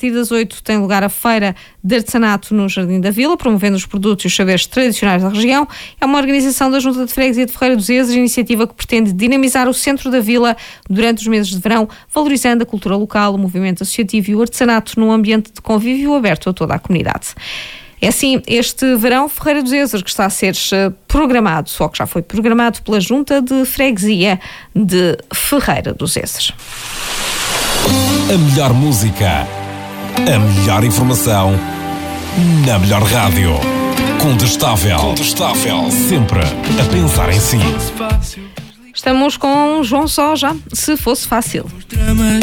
partir das 8 tem lugar a Feira de Artesanato no Jardim da Vila, promovendo os produtos e os saberes tradicionais da região. É uma organização da Junta de Freguesia de Ferreira dos Ezes, iniciativa que pretende dinamizar o centro da vila durante os meses de verão, valorizando a cultura local, o movimento associativo e o artesanato num ambiente de convívio aberto a toda a comunidade. É assim, este verão, Ferreira dos Ezes, que está a ser programado, só que já foi programado pela Junta de Freguesia de Ferreira dos Ezes. A melhor música, a melhor informação, na melhor rádio. Contestável. Sempre a pensar em si. Estamos com João Soja, Se Fosse Fácil.